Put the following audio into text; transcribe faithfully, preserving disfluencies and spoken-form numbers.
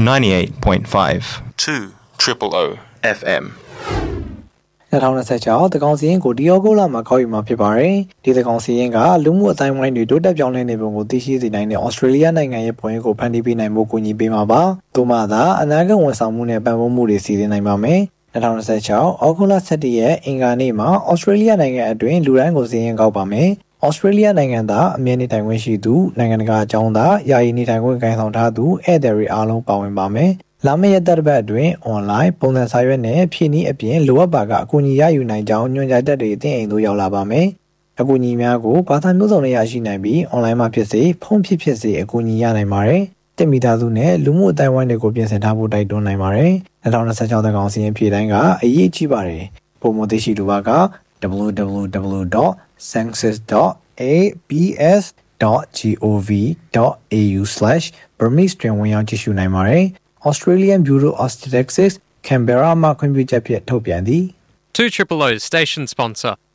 ninety-eight point five two triple O F M ၂၀၂၆တကောင်စီရင်ကိုဒီယောဂိုလာမှာခေါ်ယူမှာဖြစ်ပါတယ်ဒီတကောင်စီရင်ကလူမှုအတိုင်းဝိုင်းတွေတိုးတက်ပြောင်းလဲနေပုံကိုသိရှိစေနိုင်တဲ့ဩစတြေးလျနိုင်ငံရဲ့ပုံရိပ်ကိုဖန်တီးပေးနိုင်ဖို့ကူညီပေးမှာပါသို့မှသာအနာဂတ်ဝန်ဆောင်မှုနဲ့ပံ့ပိုးမှုတွေစီစဉ်နိုင်ပါမယ်၂၀၂၆အောက်တိုဘာ၁၁ရက်အင်္ဂါနေ့မှာဩစတြေးလျနိုင်ငံအတွင်းလူတိုင်းကိုစီရင်ကောက်ပါမယ်ဩစတြေးလျနိုင်ငံသားအမြဲနေထိုင်ခွင့်ရှိသူနိုင်ငံတကာအကြောင်းသားယာယီနေထိုင်ခွင့်ကိုင်ဆောင်ထားသူဧည့်သည်တွေအားလုံးပါဝင်ပါမယ်လာမယ့်ရက်သက်ပတ်အတွင်း online ပုံစံစာရွက်နဲ့ဖြည့်နည်းအပြင်လိုအပ်ပါကအကူအညီရယူနိုင်ကြောင်းညွှန်ကြားချက်တွေအသင်းအိမ်သို့ရောက်လာပါမယ်။အကူအညီများကိုဘာသာမျိုးစုံနဲ့ရရှိနိုင်ပြီး online မှာဖြစ်စေဖုန်းဖြစ်ဖြစ်စေအကူအညီရနိုင်ပါတယ်။တက်မိသားစုနဲ့လူမှုအတိုင်းဝိုင်းတွေကိုပြင်ဆင်ထားဖို့တိုက်တွန်းနိုင်ပါတယ်။၂၀၂၆တကောင်စီရင်ဖြည့်တိုင်းကအရေးကြီးပါတယ်။ပုံမသိရှိသူပါက double-u double-u double-u dot census dot a b s dot gov dot a u slash burmese တွင်ဝင်ရောက်ကြည့်ရှုနိုင်ပါတယ်။ Australian Bureau of Statistics Canberra မှခွင့်ပြုချက်ဖြင့်ထုတ်ပြန်သည် two triple O station sponsor